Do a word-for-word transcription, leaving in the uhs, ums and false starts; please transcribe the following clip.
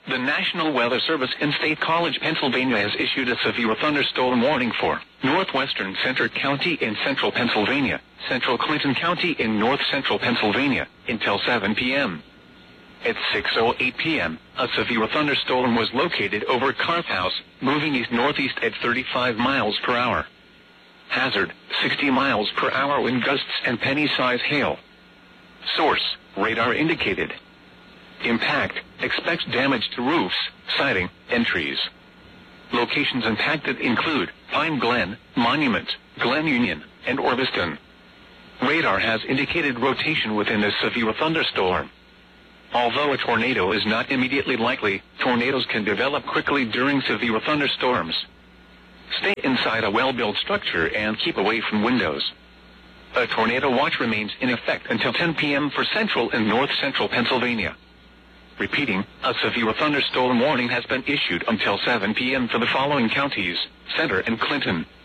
The National Weather Service in State College, Pennsylvania has issued a severe thunderstorm warning for northwestern Centre County in central Pennsylvania, central Clinton County in north-central Pennsylvania, until seven p m At six oh eight p m, a severe thunderstorm was located over Carth House, moving east-northeast at thirty-five miles per hour. Hazard, sixty miles per hour wind gusts and penny-size hail. Source, radar indicated. Impact, expects damage to roofs, siding, and trees. Locations impacted include Pine Glen, Monument, Glen Union, and Orviston. Radar has indicated rotation within this severe thunderstorm. Although a tornado is not immediately likely, tornadoes can develop quickly during severe thunderstorms. Stay inside a well-built structure and keep away from windows. A tornado watch remains in effect until ten p m for central and north-central Pennsylvania. Repeating, a severe thunderstorm warning has been issued until seven p m for the following counties: Centre and Clinton.